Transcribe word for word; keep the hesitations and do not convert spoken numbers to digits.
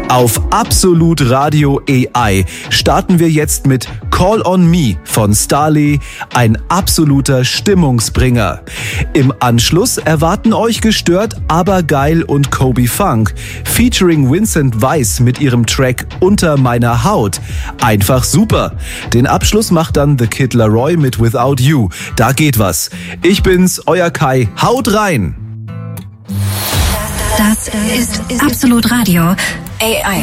Auf Absolut Radio A I starten wir jetzt mit Call on Me von Starley, ein absoluter Stimmungsbringer. Im Anschluss erwarten euch gestört, aber geil und Kobe Funk, featuring Vincent Weiss mit ihrem Track Unter meiner Haut. Einfach super. Den Abschluss macht dann The Kid Laroi mit Without You. Da geht was. Ich bin's, euer Kai. Haut rein! Das ist Absolut Radio A I.